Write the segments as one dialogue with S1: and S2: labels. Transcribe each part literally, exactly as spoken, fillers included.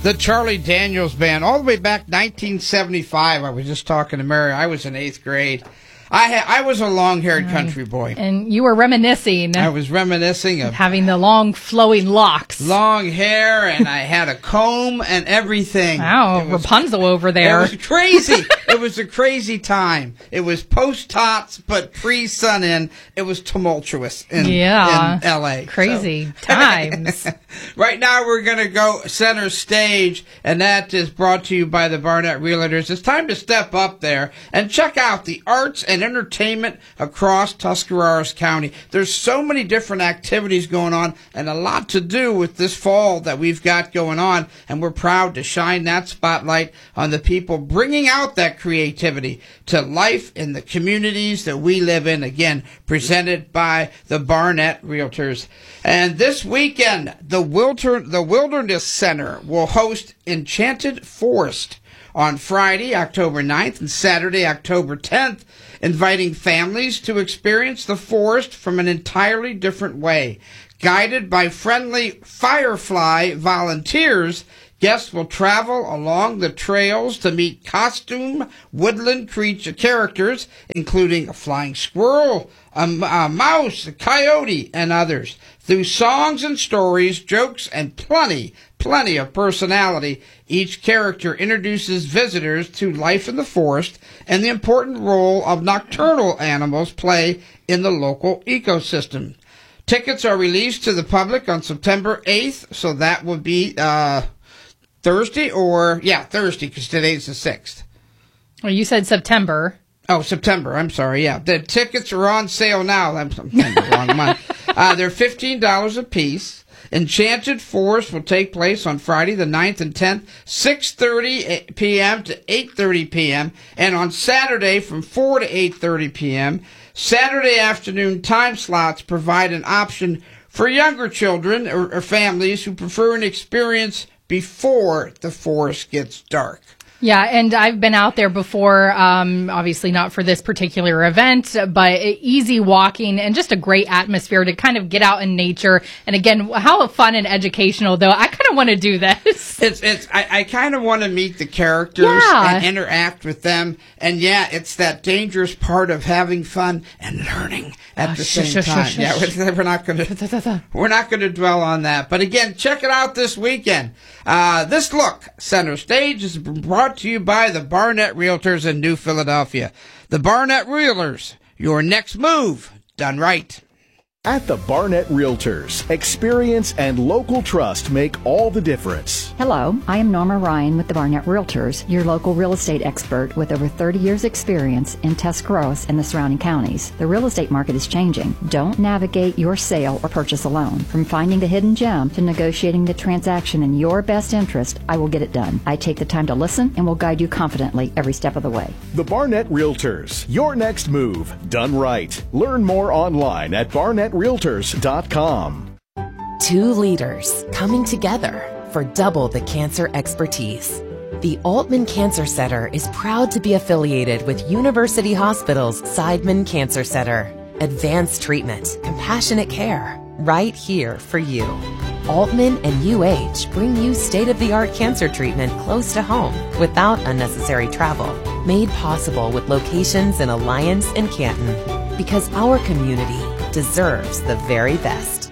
S1: The Charlie Daniels Band, all the way back nineteen seventy-five. I was just talking to Mary. I was in eighth grade. I ha- I was a long-haired country boy.
S2: And you were reminiscing.
S1: I was reminiscing of
S2: having the long, flowing locks.
S1: Long hair, and I had a comb and everything.
S2: Wow, was, Rapunzel over there.
S1: It was crazy. It was a crazy time. It was post-tots, but pre-sun-in. It was tumultuous in,
S2: yeah.
S1: in L A.
S2: Crazy
S1: so.
S2: times.
S1: Right now, we're going to go center stage, and that is brought to you by the Barnett Realtors. It's time to step up there and check out the arts and entertainment across Tuscarawas County. There's so many different activities going on and a lot to do with this fall that we've got going on, and we're proud to shine that spotlight on the people bringing out that creativity to life in the communities that we live in, again, presented by the Barnett Realtors. And this weekend, the, Wilder- the Wilderness Center will host Enchanted Forest on Friday, October ninth, and Saturday, October tenth, inviting families to experience the forest from an entirely different way. Guided by friendly Firefly volunteers, guests will travel along the trails to meet costume woodland creature characters, including a flying squirrel, a, a mouse, a coyote, and others. Through songs and stories, jokes, and plenty, plenty of personality, each character introduces visitors to life in the forest and the important role of nocturnal animals play in the local ecosystem. Tickets are released to the public on September eighth, so that would be uh, Thursday, or, yeah, Thursday, because today's the sixth.
S2: Well, you said September.
S1: Oh, September. I'm sorry. Yeah, the tickets are on sale now. I'm, I'm saying the wrong month. Uh, they're fifteen dollars a piece. Enchanted Forest will take place on Friday the ninth and tenth, six thirty p.m. to eight thirty p.m., and on Saturday from four to eight thirty p.m. Saturday afternoon time slots provide an option for younger children or, or families who prefer an experience before the forest gets dark.
S2: Yeah, and I've been out there before, um, obviously not for this particular event, but easy walking and just a great atmosphere to kind of get out in nature. And again, how fun and educational, though. I kind of want to do this.
S1: It's, it's, I, I kind of want to meet the characters
S2: yeah.
S1: and interact with them. And yeah, it's that dangerous part of having fun and learning at
S2: oh,
S1: the
S2: shush,
S1: same
S2: shush,
S1: time.
S2: Shush,
S1: yeah,
S2: shush.
S1: we're, we're not going to, we're not going to dwell on that. But again, check it out this weekend. Uh, this look, center stage, is brought to you by the Barnett Realtors in New Philadelphia. The Barnett Realtors, your next move done right.
S3: At the Barnett Realtors, experience and local trust make all the difference.
S4: Hello, I am Norma Ryan with the Barnett Realtors, your local real estate expert with over thirty years experience in Tuscarawas and the surrounding counties. The real estate market is changing. Don't navigate your sale or purchase alone. From finding the hidden gem to negotiating the transaction in your best interest, I will get it done. I take the time to listen and will guide you confidently every step of the way.
S3: The Barnett Realtors, your next move done right. Learn more online at barnett realtors dot com.
S5: Two leaders coming together for double the cancer expertise. The Altman Cancer Center is proud to be affiliated with University Hospital's Seidman Cancer Center. Advanced treatment, compassionate care, right here for you. Altman and U H bring you state-of-the-art cancer treatment close to home without unnecessary travel. Made possible with locations in Alliance and Canton. Because our community deserves the very best.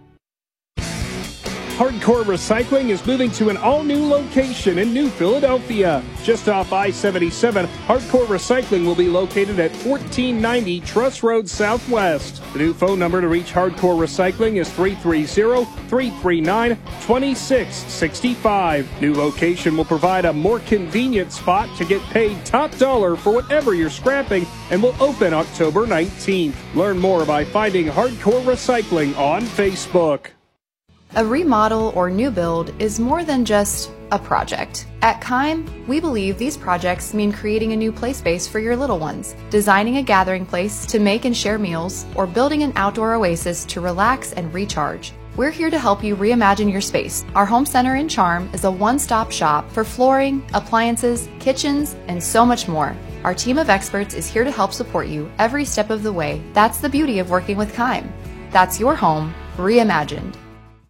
S6: Hardcore Recycling is moving to an all-new location in New Philadelphia. Just off I seventy-seven, Hardcore Recycling will be located at fourteen ninety Truss Road Southwest. The new phone number to reach Hardcore Recycling is three three zero, three three nine, two six six five. New location will provide a more convenient spot to get paid top dollar for whatever you're scrapping and will open October nineteenth. Learn more by finding Hardcore Recycling on Facebook.
S7: A remodel or new build is more than just a project. At Keim, we believe these projects mean creating a new play space for your little ones, designing a gathering place to make and share meals, or building an outdoor oasis to relax and recharge. We're here to help you reimagine your space. Our home center in Charm is a one-stop shop for flooring, appliances, kitchens, and so much more. Our team of experts is here to help support you every step of the way. That's the beauty of working with Keim. That's your home reimagined.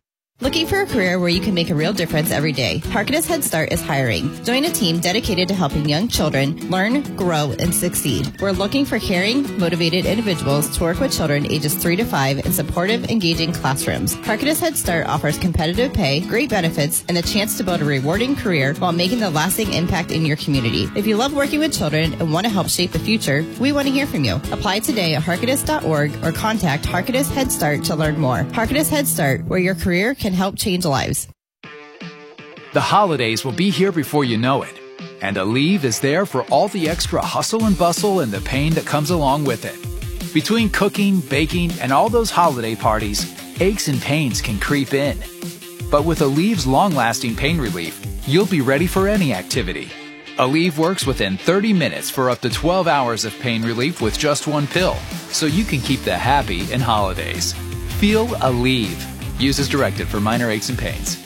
S8: Looking for a career where you can make a real difference every day? Harkness Head Start is hiring. Join a team dedicated to helping young children learn, grow, and succeed. We're looking for caring, motivated individuals to work with children ages three to five in supportive, engaging classrooms. Harkness Head Start offers competitive pay, great benefits, and a chance to build a rewarding career while making a lasting impact in your community. If you love working with children and want to help shape the future, we want to hear from you. Apply today at harkness dot org or contact Harkness Head Start to learn more. Harkness Head Start, where your career can help change lives.
S9: The holidays will be here before you know it, and Aleve is there for all the extra hustle and bustle and the pain that comes along with it. Between cooking, baking, and all those holiday parties, aches and pains can creep in. But with Aleve's long-lasting pain relief, you'll be ready for any activity. Aleve works within thirty minutes for up to twelve hours of pain relief with just one pill, so you can keep the happy in holidays. Feel Aleve. Use as directed for minor aches and pains.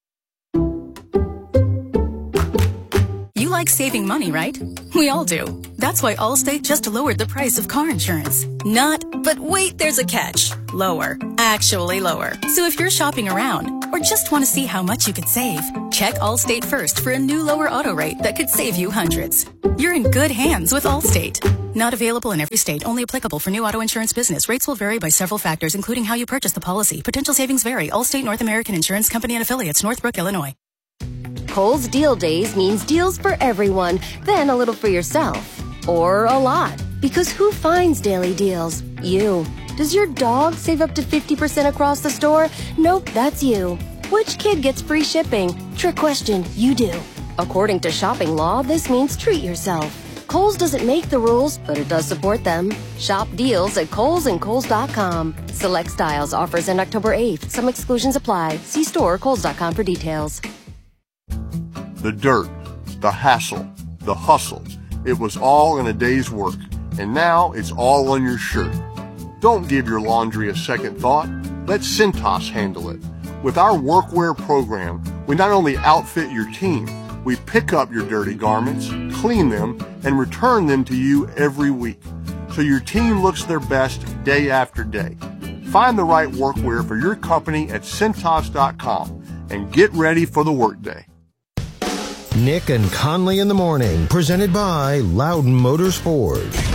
S10: You like saving money, right? We all do. That's why Allstate just lowered the price of car insurance. Not, but wait, there's a catch. Lower. Actually lower. So if you're shopping around or just want to see how much you could save, check Allstate first for a new lower auto rate that could save you hundreds. You're in good hands with Allstate. Not available in every state, only applicable for new auto insurance business. Rates will vary by several factors, including how you purchase the policy. Potential savings vary. Allstate North American Insurance Company and Affiliates, Northbrook, Illinois.
S11: Kohl's Deal Days means deals for everyone, then a little for yourself. Or a lot. Because who finds daily deals? You. Does your dog save up to fifty percent across the store? Nope, that's you. Which kid gets free shipping? Trick question, you do. According to shopping law, this means treat yourself. Kohl's doesn't make the rules, but it does support them. Shop deals at Kohl's and Kohl's dot com. Select styles offers end October eighth. Some exclusions apply. See store or Kohl's dot com for details.
S12: The dirt, the hassle, the hustle. It was all in a day's work, and now it's all on your shirt. Don't give your laundry a second thought. Let Cintas handle it. With our workwear program, we not only outfit your team, we pick up your dirty garments, clean them, and return them to you every week, so your team looks their best day after day. Find the right workwear for your company at Cintas dot com and get ready for the workday.
S13: Nick and Conley in the Morning, presented by Loudon Motors Ford.